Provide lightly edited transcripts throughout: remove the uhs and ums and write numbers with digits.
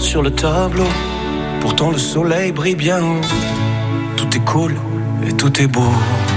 sur le tableau. Pourtant le soleil brille bien haut. Tout est cool et tout est beau.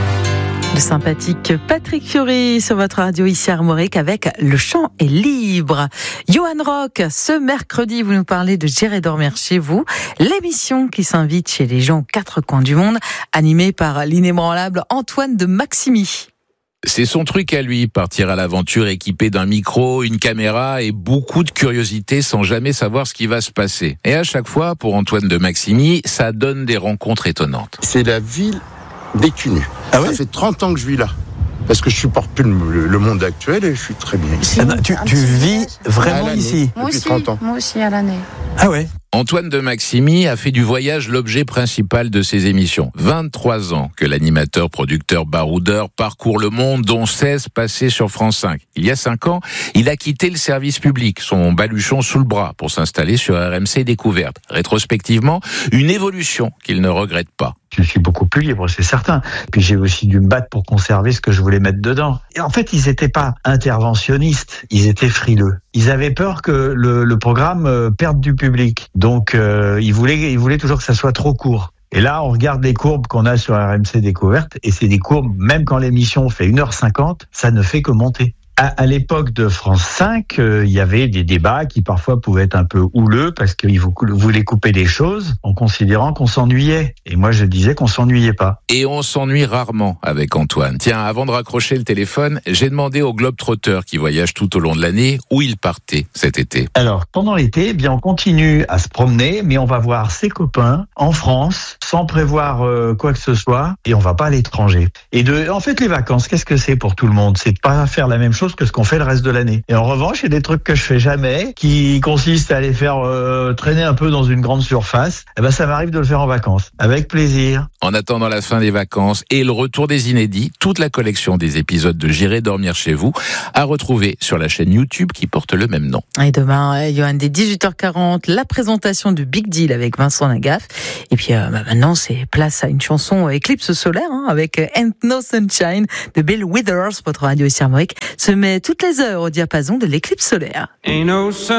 Le sympathique Patrick Fiori sur votre radio ici à Armorique avec Le Chant est libre. Johan Rock, ce mercredi, vous nous parlez de J'irai dormir chez vous, l'émission qui s'invite chez les gens aux quatre coins du monde, animée par l'inébranlable Antoine de Maximi. C'est son truc à lui, partir à l'aventure équipé d'un micro, une caméra et beaucoup de curiosité sans jamais savoir ce qui va se passer. Et à chaque fois, pour Antoine de Maximi, ça donne des rencontres étonnantes. C'est la ville des Cunus. Ça fait 30 ans que je vis là. Parce que je supporte plus le monde actuel et je suis très bien ici. Tu vis vraiment ici depuis 30 ans. Moi aussi, à l'année. Ah ouais. Antoine de Maximi a fait du voyage l'objet principal de ses émissions. 23 ans que l'animateur, producteur, baroudeur parcourt le monde, dont 16 passés sur France 5. Il y a 5 ans, il a quitté le service public, son baluchon sous le bras, pour s'installer sur RMC Découverte. Rétrospectivement, une évolution qu'il ne regrette pas. Je suis beaucoup plus libre, c'est certain. Puis j'ai aussi dû me battre pour conserver ce que je voulais mettre dedans. Et en fait, ils n'étaient pas interventionnistes, ils étaient frileux. Ils avaient peur que le programme perde du public. Donc, ils voulaient toujours que ça soit trop court. Et là, on regarde les courbes qu'on a sur RMC Découverte, et c'est des courbes, même quand l'émission fait 1h50, ça ne fait que monter. À l'époque de France 5, il y avait des débats qui parfois pouvaient être un peu houleux parce qu'ils voulaient couper des choses en considérant qu'on s'ennuyait. Et moi, je disais qu'on s'ennuyait pas. Et on s'ennuie rarement avec Antoine. Tiens, avant de raccrocher le téléphone, j'ai demandé au globe-trotteur qui voyage tout au long de l'année où il partait cet été. Alors, pendant l'été, eh bien, on continue à se promener, mais on va voir ses copains en France sans prévoir quoi que ce soit et on va pas à l'étranger. Et en fait, les vacances, qu'est-ce que c'est pour tout le monde? C'est pas faire la même chose que ce qu'on fait le reste de l'année. Et en revanche, il y a des trucs que je fais jamais, qui consistent à aller faire traîner un peu dans une grande surface. Eh ben, ça m'arrive de le faire en vacances, avec plaisir. En attendant la fin des vacances et le retour des inédits, toute la collection des épisodes de J'irai dormir chez vous à retrouver sur la chaîne YouTube qui porte le même nom. Et demain, Johan, dès 18h40, la présentation du Big Deal avec Vincent Lagaffe. Et puis maintenant, c'est place à une chanson Éclipse solaire avec Ain't No Sunshine de Bill Withers, votre radio ici à Armorique, se met toutes les heures au diapason de l'éclipse solaire.